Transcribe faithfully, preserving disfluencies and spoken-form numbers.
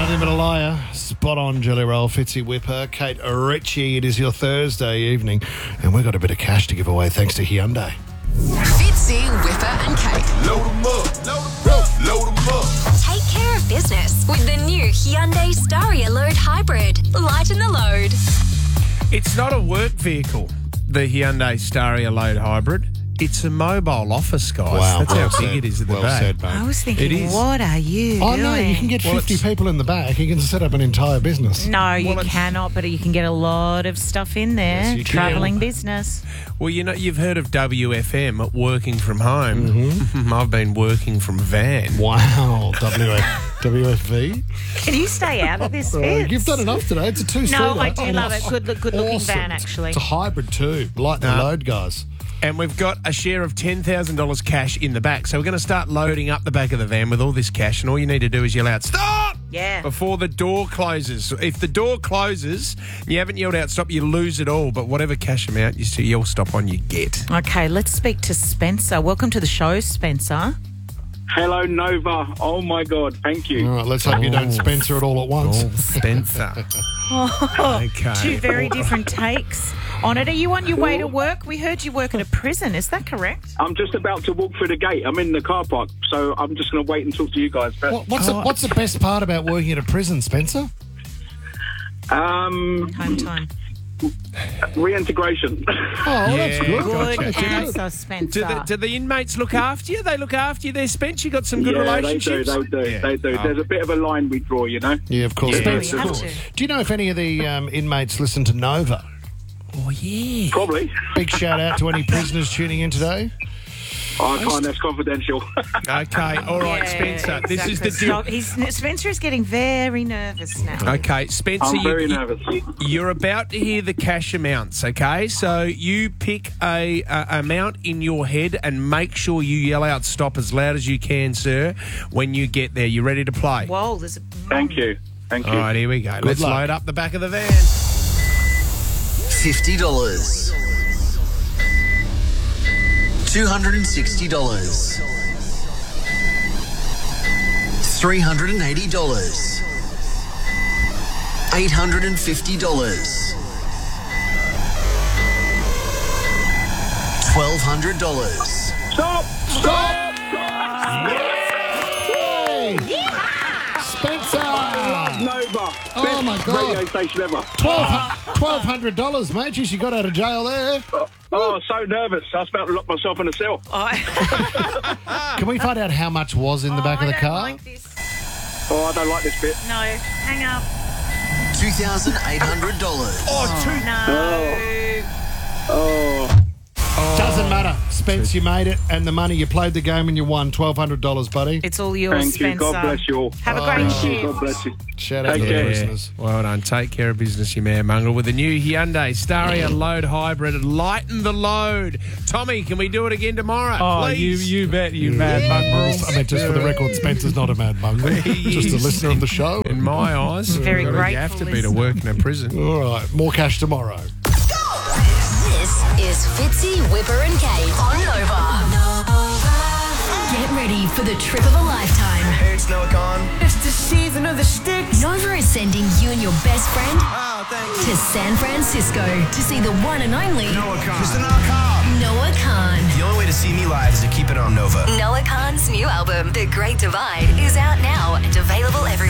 Nothing but a liar. Spot on, Jelly Roll, Fitzy Whipper, Kate Ritchie. It is your Thursday evening, and we've got a bit of cash to give away thanks to Hyundai. Fitzy, Whipper and Kate. Load 'em up, load 'em up, load 'em up. Take care of business with the new Hyundai Staria Load Hybrid. Lighten the load. It's not a work vehicle, the Hyundai Staria Load Hybrid. It's a mobile office, guys. Wow, That's well how big said. it is at the Well back. said, mate. I was It thinking, is. what are you Oh, doing? no, you can get Well, fifty it's- people in the back. You can set up an entire business. No, you Well, it's- cannot, but you can get a lot of stuff in there. Yes, you can. Travelling business. Well, you know, you've heard of W F M, working from home. Mm-hmm. I've been working from van. Wow, W F, W F V. Can you stay out of this, Uh, Fitz? you've done enough today. It's a two-seater. No, I do Oh, love it. Good, good looking awesome. van, actually. It's a hybrid too. Lighten the No. load, guys. And we've got a share of ten thousand dollars cash in the back. So we're going to start loading up the back of the van with all this cash. And all you need to do is yell out, stop! Yeah. Before the door closes. If the door closes and you haven't yelled out stop, you lose it all. But whatever cash amount you see yell stop on, you get. Okay, let's speak to Spencer. Welcome to the show, Spencer. Hello, Nova. Oh, my God. Thank you. All right, let's hope you don't Spencer it all at once. Oh, Spencer. Okay. Two very different takes on it. Are you on your way to work? We heard you work at a prison. Is that correct? I'm just about to walk through the gate. I'm in the car park, so I'm just going to wait and talk to you guys first. What, what's, the, what's the best part about working at a prison, Spencer? Um, Home time. reintegration. Oh, well, that's Yeah, good. Good Gotcha. answer, Spencer. Do the, do the inmates look after you? They look after you there, Spence? You got some good yeah, they do. relationships? They do. Yeah. They do. Oh. There's a bit of a line we draw, you know. Yeah, of course. Yeah, Spencer, we have of course. to. Do you know if any of the um, inmates listen to Nova? Oh, yeah. Probably. Big shout out to any prisoners tuning in today. Oh, I can't. That's confidential. Okay, all right, Yeah, Spencer. This is the exactly. deal. Stop. He's, Spencer is getting very nervous now. Okay, Spencer, I'm you, very you- nervous. you're about to hear the cash amounts, okay? So you pick a, a amount in your head and make sure you yell out stop as loud as you can, sir, when you get there. You ready to play? Whoa, there's a... Thank you. Thank you. All right, here we go. Let's luck. load up the back of the van. fifty dollars. two hundred sixty dollars. three hundred eighty dollars. eight hundred fifty dollars. twelve hundred dollars. Stop! Stop! Hey! Spencer! Nova. Oh, Best my God. radio station ever. twelve hundred dollars, mate. Geez, you got out of jail there. Oh, so nervous. I was about to lock myself in a cell. Can we find out how much was in the back of the car? Oh, I don't like this bit. No, hang up. two thousand eight hundred dollars. Oh, two. No. Oh. Doesn't matter. Spence, you made it, and the money, you played the game and you won twelve hundred dollars, buddy. It's all yours, Thank you. Spencer. God bless you all. Have a great Oh. shift. God bless you. Shout out Take to the care. listeners. Well done. Take care of business, you man mongrel, with the new Hyundai Staria Load Hybrid. Lighten the load. Tommy, can we do it again tomorrow? Oh, you, please? you bet, you mad mongrel. I mean, just for the record, Spencer's not a mad mongrel. He Just a is. listener of the show. In my eyes, Very you grateful have to be to listener. work in a prison. All right, more cash tomorrow. This is Fitzy, Whipper and Kate on Nova. Get ready for the trip of a lifetime. Hey, it's Noah Khan. It's the season of the sticks. Nova is sending you and your best friend Oh, thank you. to San Francisco to see the one and only Noah Khan. Mister Noah Khan. Noah Khan. The only way to see me live is to keep it on Nova. Noah Khan's new album, The Great Divide, is out now and available everywhere.